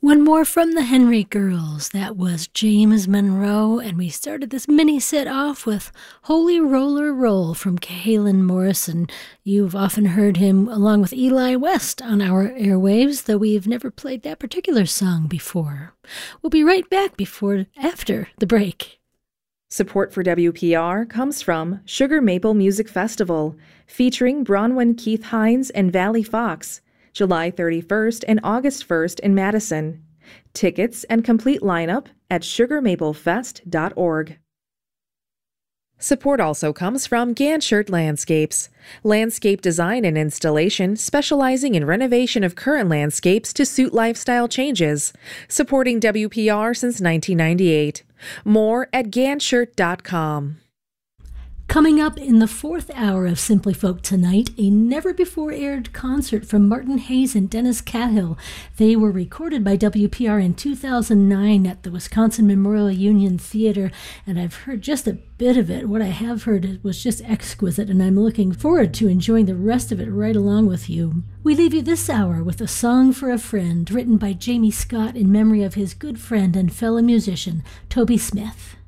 One more from the Henry Girls. That was James Monroe, and we started this mini set off with Holy Roller Roll from Cahalan Morrison. You've often heard him along with Eli West on our airwaves, though we've never played that particular song before. We'll be right back after the break. Support for WPR comes from Sugar Maple Music Festival, featuring Bronwyn Keith Hines and Valley Fox, July 31st and August 1st in Madison. Tickets and complete lineup at sugarmaplefest.org. Support also comes from Ganshert Landscapes, landscape design and installation specializing in renovation of current landscapes to suit lifestyle changes, supporting WPR since 1998. More at ganshert.com. Coming up in the fourth hour of Simply Folk tonight, a never-before-aired concert from Martin Hayes and Dennis Cahill. They were recorded by WPR in 2009 at the Wisconsin Memorial Union Theater, and I've heard just a bit of it. What I have heard was just exquisite, and I'm looking forward to enjoying the rest of it right along with you. We leave you this hour with A Song for a Friend, written by Jamie Scott in memory of his good friend and fellow musician, Toby Smith.